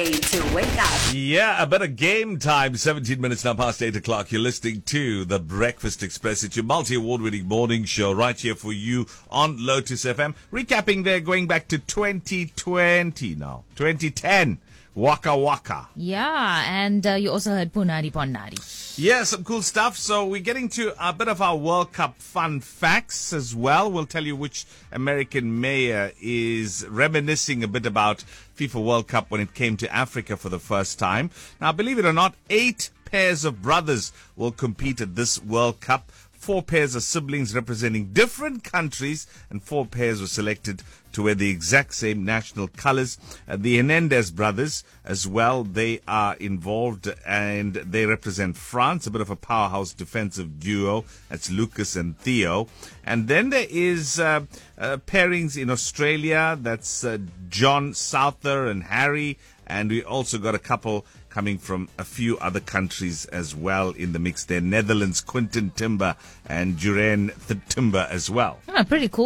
To wake up. Yeah, a bit of game time. 17 minutes now past 8 o'clock. You're listening to The Breakfast Express. It's your multi-award-winning morning show right here for you on Lotus FM. Recapping there, going back to 2020 now. 2010. Waka Waka. Yeah, and you also heard Punari Ponnari. Yeah, some cool stuff. So we're getting to a bit of our World Cup fun facts as well. We'll tell you which American mayor is reminiscing a bit about FIFA World Cup when it came to Africa for the first time. Now, believe it or not, 8 pairs of brothers will compete at this World Cup. 4 pairs of siblings representing different countries, and 4 pairs were selected to wear the exact same national colors. The Hernandez brothers as well, they are involved and they represent France, a bit of a powerhouse defensive duo. That's Lucas and Theo. And then there is pairings in Australia. That's John Souther and Harry. And we also got a couple coming from a few other countries as well in the mix there. Netherlands, Quinton Timber and Duran Timber as well. Pretty cool.